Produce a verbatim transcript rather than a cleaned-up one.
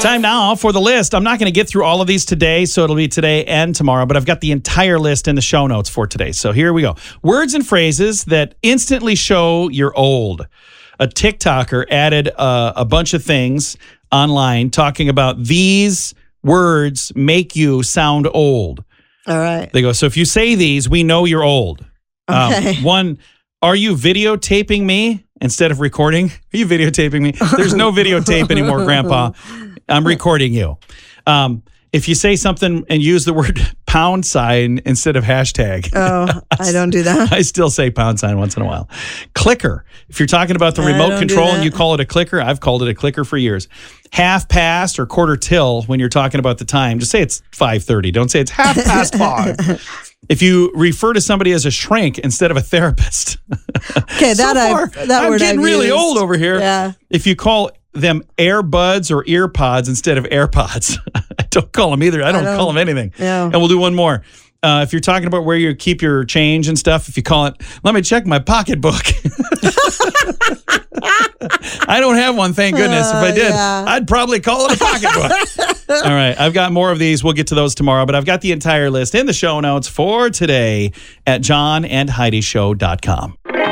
Time now for the list. I'm not going to get through all of these today, so it'll be today and tomorrow, but I've got the entire list in the show notes for today. So here we go. Words and phrases that instantly show you're old. A TikToker added uh, a bunch of things online talking about these words make you sound old. All right. They go, so if you say these, we know you're old. Okay. Um, one, are you videotaping me instead of recording? Are you videotaping me? There's no videotape anymore, Grandpa. I'm recording you. Um, if you say something and use the word pound sign instead of hashtag. Oh, I don't do that. I still say pound sign once in a while. Clicker. If you're talking about the I remote don't control do and you call it a clicker, I've called it a clicker for years. Half past or quarter till when you're talking about the time, just say it's five thirty. Don't say it's half past five. If you refer to somebody as a shrink instead of a therapist. Okay, that, so far, I, that I'm word getting I've really used. old over here. Yeah. If you call them earbuds or ear pods instead of AirPods. I don't call them either. I don't, I don't call them anything. Yeah. And we'll do one more. Uh, if you're talking about where you keep your change and stuff, if you call it, let me check my pocketbook. I don't have one, thank goodness. Uh, if I did, yeah. I'd probably call it a pocketbook. All right, I've got more of these. We'll get to those tomorrow, but I've got the entire list in the show notes for today at john and heidi show dot com.